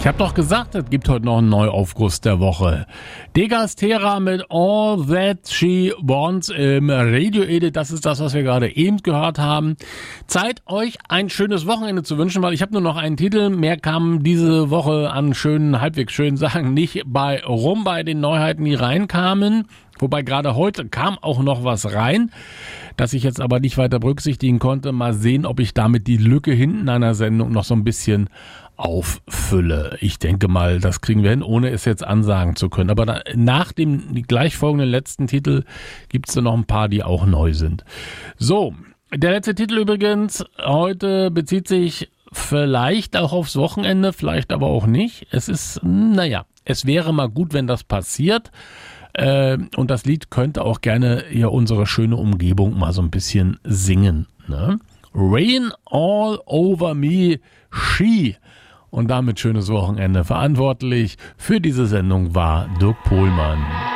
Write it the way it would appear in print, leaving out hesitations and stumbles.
Ich habe doch gesagt, es gibt heute noch einen Neuaufguss der Woche. Degastera mit All That She Wants im Radio-Edit. Das ist das, was wir gerade eben gehört haben. Zeit, euch ein schönes Wochenende zu wünschen, weil ich habe nur noch einen Titel. Mehr kam diese Woche an schönen, halbwegs schönen Sachen nicht bei den Neuheiten, die reinkamen. Wobei gerade heute kam auch noch was rein, das ich jetzt aber nicht weiter berücksichtigen konnte. Mal sehen, ob ich damit die Lücke hinten einer Sendung noch so ein bisschen auffülle. Ich denke mal, das kriegen wir hin, ohne es jetzt ansagen zu können. Aber nach dem gleich folgenden letzten Titel gibt es noch ein paar, die auch neu sind. So, der letzte Titel übrigens heute bezieht sich vielleicht auch aufs Wochenende, vielleicht aber auch nicht. Es ist, es wäre mal gut, wenn das passiert. Und das Lied könnte auch gerne ja unsere schöne Umgebung mal so ein bisschen singen. Ne? Rain All Over Me, She. Und damit schönes Wochenende. Verantwortlich für diese Sendung war Dirk Pohlmann.